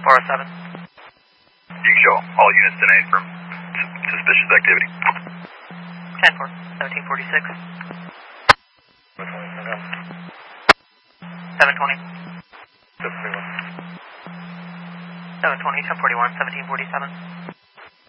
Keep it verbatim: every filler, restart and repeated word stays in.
four oh seven. You can show all units to name from suspicious activity. ten four, seventeen forty-six. seven twenty. seven twenty, ten forty-one, seventeen forty-seven.